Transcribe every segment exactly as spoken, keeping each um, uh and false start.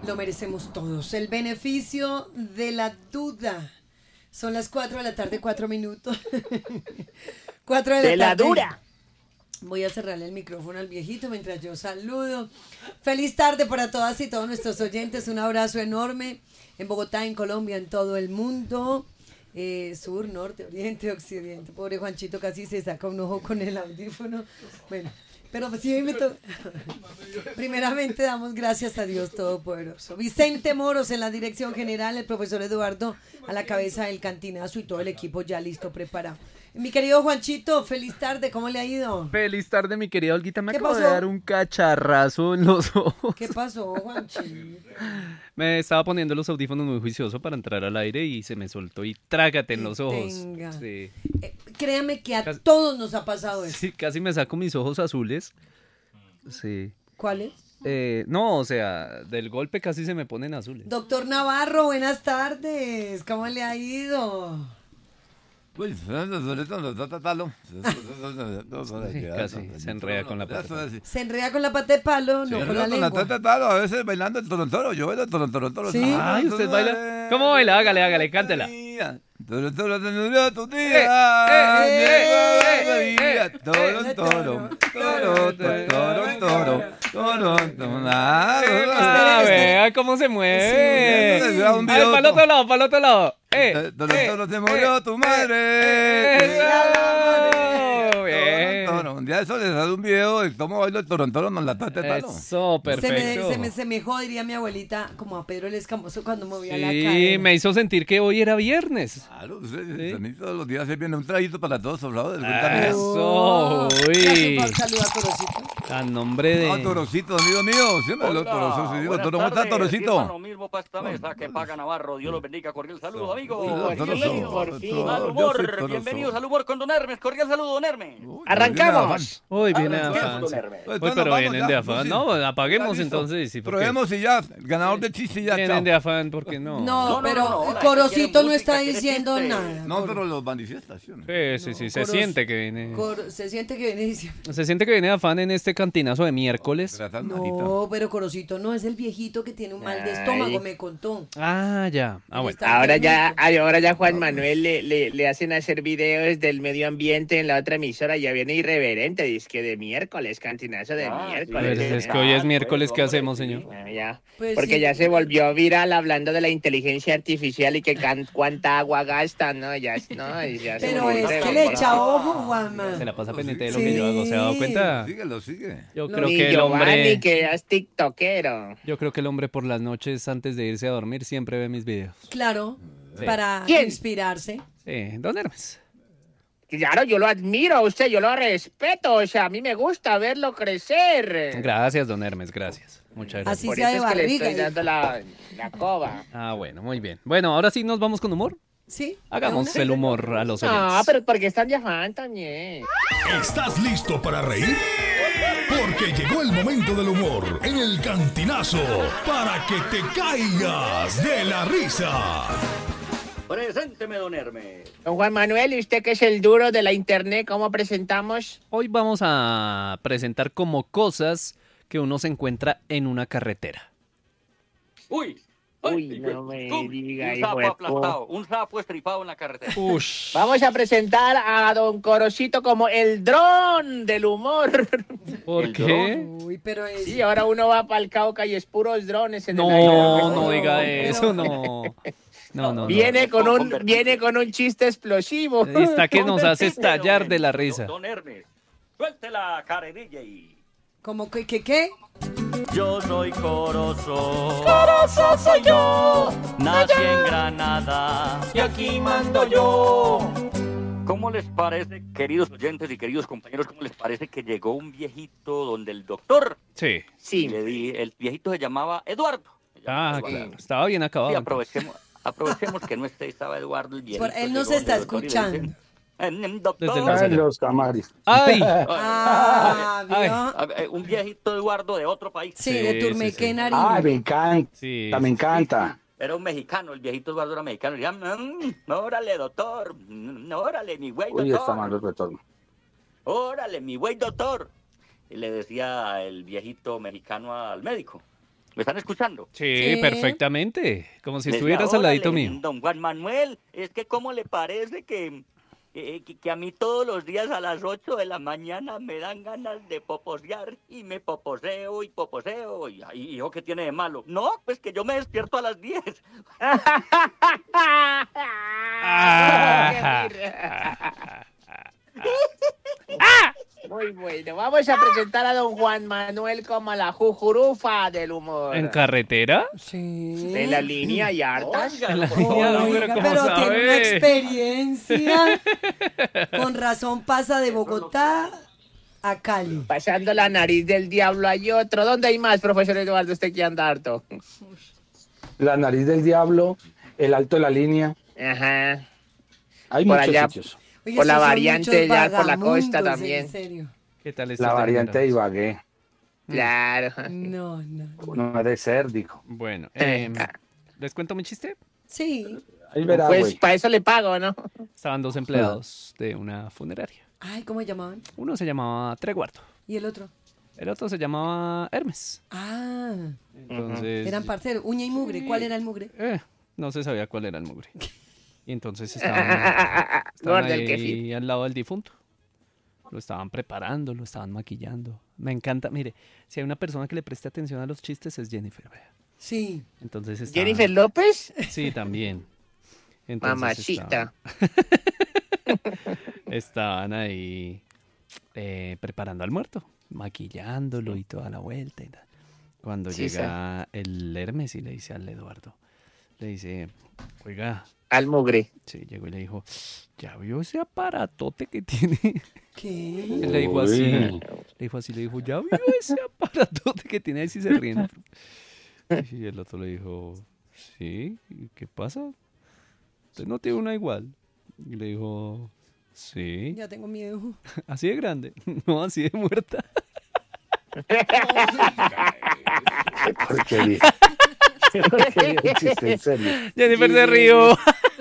lo merecemos todos. El beneficio de la duda. Son las cuatro de la tarde, cuatro minutos. cuatro de la de tarde. la dura. Voy a cerrarle el micrófono al viejito mientras yo saludo. Feliz tarde para todas y todos nuestros oyentes. Un abrazo enorme en Bogotá, en Colombia, en todo el mundo. Eh, sur, norte, oriente, occidente. Pobre Juanchito casi se saca un ojo con el audífono. Bueno, pero pues sí, me to... primeramente damos gracias a Dios Todopoderoso. Vicente Moros en la dirección general, el profesor Eduardo a la cabeza del cantinazo y todo el equipo ya listo, preparado. Mi querido Juanchito, feliz tarde, ¿cómo le ha ido? Feliz tarde, mi querida Olguita. Me ¿Qué acabo pasó? de dar un cacharrazo en los ojos. ¿Qué pasó, Juanchito? Me estaba poniendo los audífonos muy juicioso para entrar al aire y se me soltó y trágate en los ojos. Tenga. Sí. Eh, créame que a Casi- todos nos ha pasado eso. Sí, casi me saco mis ojos azules. Sí. ¿Cuáles? Eh, no, o sea, del golpe casi se me ponen azules. Doctor Navarro, buenas tardes. ¿Cómo le ha ido? Pues, Sí, casi, se enreda con la pata. ¿Se enreda con la pata de palo? No, con la lengua. A veces bailando el torontoro, yo bailo el torontoro. ¿Sí? Ay, ¿usted baila? ¿Cómo baila? Hágale, hágale, cántela. Torontoro, torontoro, tu día. eh, eh, Torontoro, torontoro, torontoro. Ah, vea cómo se mueve. Sí, eso es un A ver, video. para el otro lado, para el otro lado. Eh, Torontoro, eh, se murió eh, tu eh, madre. Eso, bien. Torontoro. Un día eso les sale un video de cómo bailo el torontoro con la tata de palo. Eso, Se me, perfecto. se, me, se me jodió, diría mi abuelita, como a Pedro el Escamoso cuando movía la Sí, cadera. me hizo sentir que hoy era viernes. Claro, usted, Sí. a mí todos los días se viene un traguito para todos sobrados. Ah, eso, Oh, uy. un saludo a Torosito. A nombre de... No, Torocito, amigo mío. Siempre lo Torocito. Sí, digo, buenas Toro, ¿cómo está tardes, Torocito? sirvan lo mismo para esta mesa que paga Navarro. Dios los bendiga. Cordial saludo, amigos. Toro, Toro, Bienvenidos por fin. Toro, al yo soy humor. Toroso. Bienvenidos al humor con Don Hermes. Cordial saludo, Don Hermes. Uy, Arrancamos. Hoy viene Arrancamos, afán. don sí. Hermes. Pues, Uy, entonces pero vamos vienen ya, de pues, afán. sí. No, Ya apaguemos listo. entonces. Sí, porque Probemos y ya, el ganador del chiste y ya, vienen chao. de afán, porque no. No, no, pero no, la Corosito gente quiere no está música, quiere diciendo chiste. nada. No, Cor- pero los manifestaciones. Sí, sí, sí, se Coros- siente que viene... Cor- se siente que viene diciendo. Se siente que viene de afán en este cantinazo de miércoles. Gracias, Marita. No, pero Corosito no es el viejito que tiene un mal de Ay. estómago, me contó. Ah, ya. Ah, bueno. Está Ahora ya, enfermito. ay, ahora ya Juan Manuel le, le, le hacen hacer videos del medio ambiente en la otra emisora. Ya viene irreverente, dice que de miércoles, cantinazo de Ah, sí. miércoles. Pues es que hoy es miércoles, ¿qué hacemos, señor? Ah, ya. Pues Porque sí. ya se volvió viral hablando de la inteligencia artificial y que can- cuánta agua gasta, ¿no? Ya, no, y ya se Pero volvió es que irreverente. le echa ojo, Juanma. Se la pasa Sí. pendiente de lo que yo hago. ¿Se ha dado Sí. cuenta? Síguelo, sigue. Yo No, creo Ni que el Giovanni, hombre... que ya es tiktokero. Yo creo que el hombre por las noches antes de irse a dormir siempre ve mis videos. Claro, Sí. para ¿Quién? inspirarse. Sí, don Hermes. Claro, yo lo admiro a usted, yo lo respeto, o sea, a mí me gusta verlo crecer. Gracias, don Hermes, gracias. Muchas gracias. Así Por sea eso de es que le barriga. estoy dando la, la coba. Ah, bueno, muy bien. Bueno, ahora sí nos vamos con humor. ¿Sí? Hagamos ¿De una? el humor a los No, oyentes. pero porque están de afán también. ¿Estás listo para reír? Porque llegó el momento del humor en el cantinazo para que te caigas de la risa. Presénteme, Don Hermes. Don Juan Manuel, ¿y usted que es el duro de la internet, cómo presentamos? Hoy vamos a presentar como cosas que uno se encuentra en una carretera. Uy. Uy, Ay, no me tum, diga, Un hijo sapo de aplastado, un sapo estripado en la carretera. Ush. Vamos a presentar a don Corosito como el dron del humor. ¿Por El qué? Uy, pero es... Sí, ahora uno va para el Cauca y es puros drones en el No, aire. no diga eso, no. No, no, Viene no. con un, Convertido. viene con un chiste explosivo. Está que nos hace estallar de la risa. Don Hermes, suelte la carerilla y... ¿Cómo que qué qué? Yo soy Corozo. Corozo soy yo. Nací en Granada. Y aquí mando yo. ¿Cómo les parece, queridos oyentes y queridos compañeros, cómo les parece que llegó un viejito donde el doctor, Sí. Sí. le di, el viejito se llamaba Eduardo? Se llamaba Ah, Eduardo. claro. Estaba bien Sí, acabado. aprovechemos, aprovechemos que no esté, estaba Eduardo el viejito. Por- él no llegó se está donde el doctor y le escuchando. dicen, "Eh, doctor, Desde el Ah, Barcelona. los camaris. ¡Ay! Ah, Ay. ¿vio? a- eh, un viejito Eduardo de otro país. Sí, Sí, de sí, Turmequé, sí. Nariño. Ay, me encanta, Sí. me encanta. Era un mexicano, el viejito Eduardo era mexicano. Y decía, "Mm, órale, doctor, mm, órale, mi güey, Uy, está mal el doctor, retorno. órale, mi güey, doctor". Y le decía el viejito mexicano al médico, ¿Me están escuchando? Sí, Sí. perfectamente. Como si Desde estuvieras ahora, al ladito le- mío. Don Juan Manuel, es que cómo le parece que, eh, que, que a mí todos los días a las ocho de la mañana me dan ganas de poposear y me poposeo y poposeo y, y ¿yo qué tiene de malo? No, pues que yo me despierto a las diez. Muy bueno. Vamos a presentar a don Juan Manuel como la jujurufa del humor. ¿En carretera? Sí. En la línea y hartas. En la Oiga, línea, no, pero ¿cómo pero tiene una sabe? experiencia. Con razón pasa de Bogotá a Cali. Pasando la nariz del diablo hay otro. ¿Dónde hay más, profesor Eduardo? Usted que anda harto. La nariz del diablo, el alto de la línea. Ajá. Hay Por muchos allá. sitios. Oye, Por la esos son variante muchos ya por la costa vagamundos, también. En serio. ¿Qué tal está La variante de Ibagué. Claro. No, no. No es de ser, dijo. Bueno, em, ¿les cuento mi chiste? Sí. Ahí verá, Pues güey. para eso le pago, ¿no? Estaban dos empleados de una funeraria. Ay, ¿cómo se llamaban? Uno se llamaba Treguardo, ¿Y el otro? el otro se llamaba Hermes. Ah, Entonces, eran parceros. Uña y mugre. ¿Cuál era el mugre? eh, no se sabía cuál era el mugre. Y entonces estaban, estaban Gordo el ahí kefir. al lado del difunto. Lo estaban preparando, lo estaban maquillando. Me encanta, mire, si hay una persona que le preste atención a los chistes es Jennifer. vea. Sí. Entonces estaban, Jennifer López. Sí, también. Entonces Mamachita. Estaban, estaban ahí eh, preparando al muerto, maquillándolo y toda la vuelta. Y tal. Cuando Sí, llega el Hermes y le dice al Eduardo, le dice, oiga, Al mugre. sí, llegó y le dijo, ¿ya vio ese aparatote que tiene? ¿Qué? Él le dijo así, Uy. le dijo así, le dijo, ¿ya vio ese aparatote que tiene ahí si se ríen? Y el otro le dijo, sí, ¿y qué pasa? Usted no tiene una igual. Y le dijo, sí, Ya tengo miedo. así de grande, no así de muerta. Qué porquería. Qué porquería el chiste, en serio. Jennifer se rió.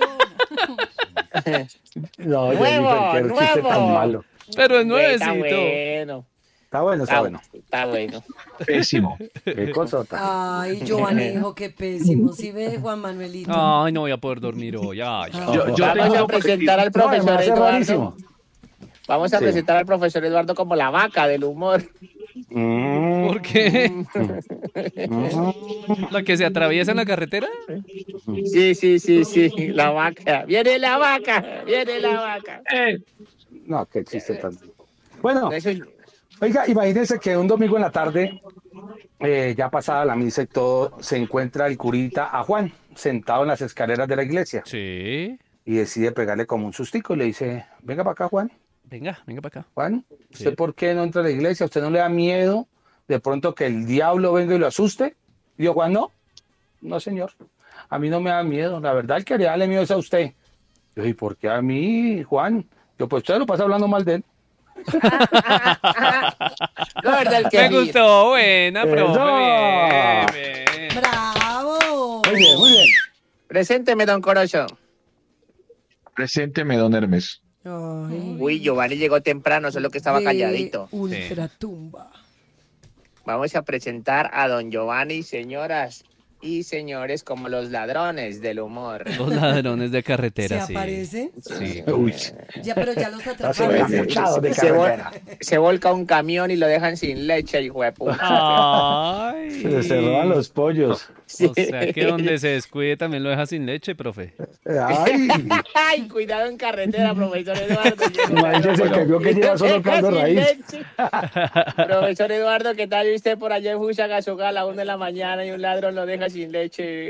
No, Nuevo, Jennifer, qué chiste nuevo. tan malo. Pero es Está nuevecito. bueno. Está bueno, está Está bueno. Está bueno. Pésimo. Qué cosota. Ay, Giovannijo, qué pésimo. ¿Sí ve, Juan Manuelito? Ay, no voy a poder dormir hoy. Ay, Ah. Yo, yo Vamos tengo a presentar al No, profesor además es Eduardo. rarísimo. Vamos a Sí. presentar al profesor Eduardo como la vaca del humor. Mm, ¿por qué? mm. ¿La que se atraviesa en la carretera? Sí, sí, sí, sí. La vaca. Viene la vaca. Viene la vaca. No, qué chiste tan. Bueno, Eso es- oiga, imagínense que un domingo en la tarde, eh, ya pasada la misa y todo, se encuentra el curita a Juan sentado en las escaleras de la iglesia Sí. y decide pegarle como un sustico y le dice, venga para acá, Juan. Venga, venga para acá. Juan, ¿usted Sí. por qué no entra a la iglesia? ¿A usted no le da miedo de pronto que el diablo venga y lo asuste? Y yo, Juan, no, no, señor, a mí no me da miedo. La verdad, el que haría darle miedo es a usted. Yo, ¿y por qué a mí, Juan? Yo, pues usted lo pasa hablando mal de él. Gordo el Me que gustó, buena, profe. Eso. Bien, bien. ¡Bravo! Muy bien, muy bien. Presénteme, don Corozo. Presénteme, don Hermes. Ay, Uy, Giovanni llegó temprano, solo que estaba de calladito. Ultratumba. Vamos a presentar a don Giovanni, señoras y señores, como los ladrones del humor. Los ladrones de ¿Se carretera, sí. aparece? Sí. Uy, Ya, pero ya los se atraparon. ve Se- muchado de se, vol- carretera. se volca un camión y lo dejan sin leche, hijo de puta. Ay. Se, se roban los pollos. Sí. O sea que donde se descuide también lo deja sin leche, profe. Ay, Ay, cuidado en carretera, profesor Eduardo. imagínese que vio que lleva solo caldo Sin raíz. leche. Profesor Eduardo, ¿qué tal usted por allá en Fusagasugá a la una de la mañana y un ladrón lo deja sin leche?